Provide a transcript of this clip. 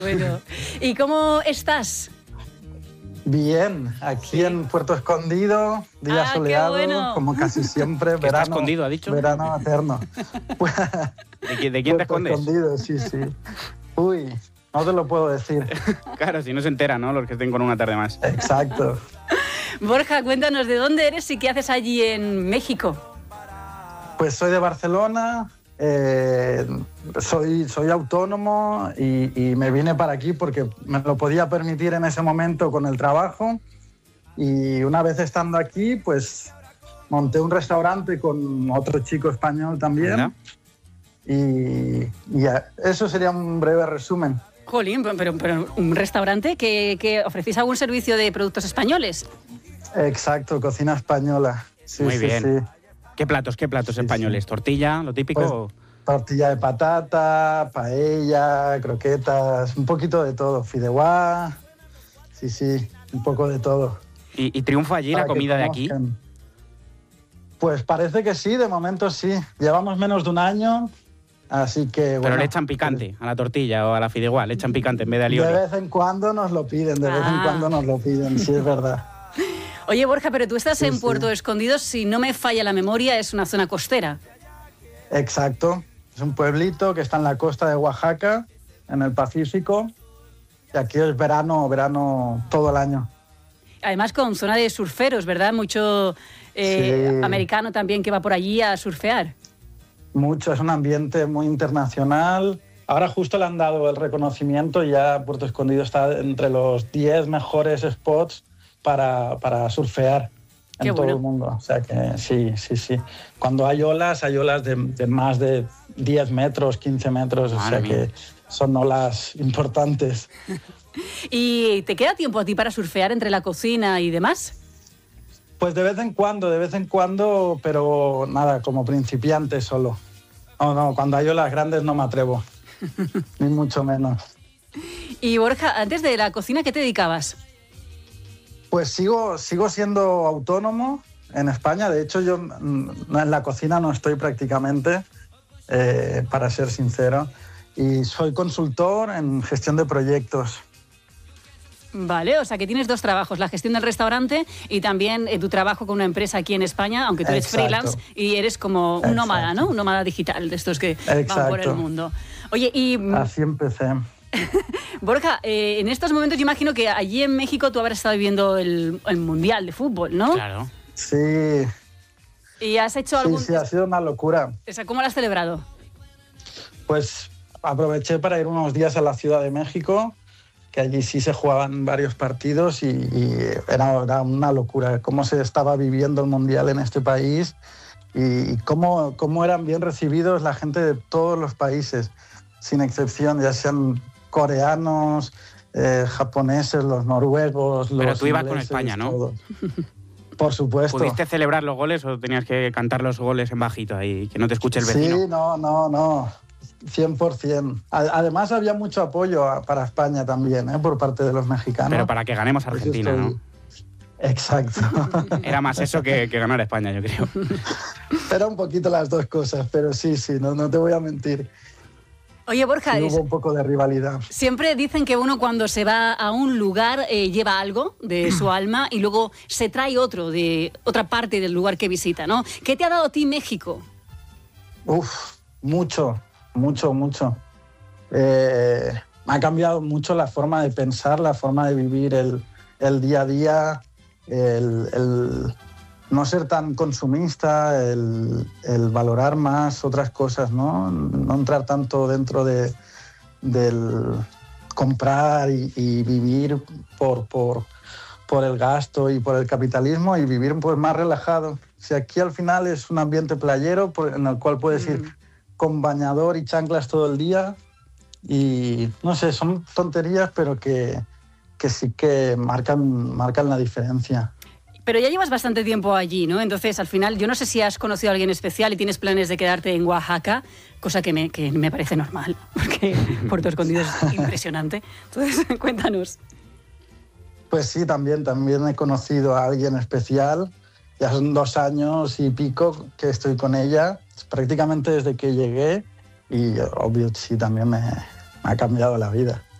Bueno, ¿y cómo estás? Bien, aquí en Puerto Escondido, día soleado, bueno. como casi siempre, ¿Que está escondido, ha dicho? Verano eterno. ¿De quién te escondes? Escondido, sí. Uy, no te lo puedo decir. Claro, si no se entera, ¿no? Los que estén con una tarde más. Exacto. Borja, cuéntanos de dónde eres y qué haces allí en México. Pues soy de Barcelona, soy autónomo y me vine para aquí porque me lo podía permitir en ese momento con el trabajo. Y una vez estando aquí, pues monté un restaurante con otro chico español también. ¿Verdad? Y eso sería un breve resumen. Jolín, pero un restaurante que ofrecéis algún servicio de productos españoles. Exacto, cocina española. Sí, Muy bien. Sí. ¿Qué platos españoles? Sí. ¿Tortilla, lo típico? Pues, tortilla de patata, paella, croquetas, un poquito de todo. Fideuá, sí, un poco de todo. ¿Y triunfa allí Para la que comida de aquí? conozcan. Pues parece que sí, de momento sí. Llevamos menos de un año, así que bueno. Pero le echan picante a la tortilla o a la fideuá, le echan picante en vez de De alioli. vez en cuando nos lo piden, sí, es verdad. Oye, Borja, pero tú estás Sí, en sí. Puerto Escondido, si no me falla la memoria, es una zona costera. Exacto. Es un pueblito que está en la costa de Oaxaca, en el Pacífico. Y aquí es verano todo el año. Además con zona de surferos, ¿verdad? Mucho Sí. americano también que va por allí a surfear. Mucho, es un ambiente muy internacional. Ahora justo le han dado el reconocimiento y ya Puerto Escondido está entre los 10 mejores spots para surfear en Qué todo bueno. el mundo. O sea que sí. Cuando hay olas de más de 10 metros, 15 metros, Madre o sea mía. que son olas importantes. ¿Y te queda tiempo a ti para surfear entre la cocina y demás? Pues de vez en cuando, pero nada, como principiante solo. No, cuando hay olas grandes no me atrevo, ni mucho menos. Y Borja, antes de la cocina, ¿qué te dedicabas? Pues sigo siendo autónomo en España. De hecho, yo en la cocina no estoy prácticamente, para ser sincero. Y soy consultor en gestión de proyectos. Vale, o sea que tienes dos trabajos, la gestión del restaurante y también tu trabajo con una empresa aquí en España, aunque tú eres Exacto. freelance y eres como un nómada, ¿no? Un nómada digital de estos que van por el mundo. Oye, y Así empecé. Borja, en estos momentos yo imagino que allí en México tú habrás estado viviendo el Mundial de Fútbol, ¿no? Claro. Sí, ¿Y has hecho algún...? sí, ha sido una locura. O sea, ¿cómo lo has celebrado? Pues aproveché para ir unos días a la Ciudad de México, que allí sí se jugaban varios partidos y era una locura cómo se estaba viviendo el Mundial en este país y cómo eran bien recibidos la gente de todos los países, sin excepción, ya sean coreanos, japoneses, los noruegos, los Pero tú ibas con ingleses, España, ¿no? todos. Por supuesto. ¿Pudiste celebrar los goles o tenías que cantar los goles en bajito ahí, que no te escuche el vecino? Sí, no. 100%. Además había mucho apoyo para España también, por parte de los mexicanos. Pero para que ganemos a Argentina, ¿no? Exacto. Era más eso que ganar a España, yo creo. Era un poquito las dos cosas, pero sí, no te voy a mentir. Oye, Borja, Sí, hubo un poco de rivalidad. siempre dicen que uno cuando se va a un lugar lleva algo de su alma y luego se trae otro de otra parte del lugar que visita, ¿no? ¿Qué te ha dado a ti México? Mucho. Me ha cambiado mucho la forma de pensar, la forma de vivir el día a día, el no ser tan consumista, el valorar más otras cosas, ¿no? No entrar tanto dentro del comprar y vivir por el gasto y por el capitalismo y vivir pues más relajado. Si aquí al final es un ambiente playero en el cual puedes ir con bañador y chanclas todo el día y no sé, son tonterías pero que sí que marcan la diferencia. Pero ya llevas bastante tiempo allí, ¿no? Entonces, al final, yo no sé si has conocido a alguien especial y tienes planes de quedarte en Oaxaca, cosa que me parece normal, porque Puerto Escondido es impresionante. Entonces, cuéntanos. Pues sí, también he conocido a alguien especial. Ya son 2 años y pico que estoy con ella, prácticamente desde que llegué, y obvio sí, también me ha cambiado la vida.